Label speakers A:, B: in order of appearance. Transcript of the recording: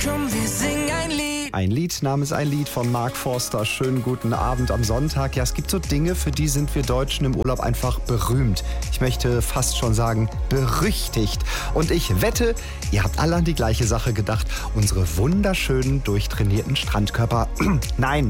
A: Komm, wir singen ein Lied.
B: Ein Lied namens Ein Lied von Mark Forster. Schönen guten Abend am Sonntag. Ja, es gibt so Dinge, für die sind wir Deutschen im Urlaub einfach berühmt. Ich möchte fast schon sagen, berüchtigt. Und ich wette, ihr habt alle an die gleiche Sache gedacht. Unsere wunderschönen, durchtrainierten Strandkörper. Nein,